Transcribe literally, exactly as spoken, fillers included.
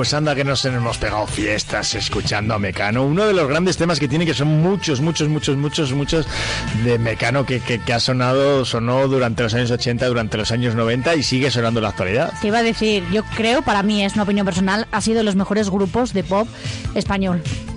pues anda que nos hemos pegado fiestas escuchando a Mecano. Uno de los grandes temas que tiene, que son muchos, muchos, muchos, muchos, muchos de Mecano que, que, que ha sonado, sonó durante los años ochenta, durante los años noventa y sigue sonando en la actualidad. Te iba a decir, yo creo, para mí es una opinión personal, ha sido de los mejores grupos de pop español.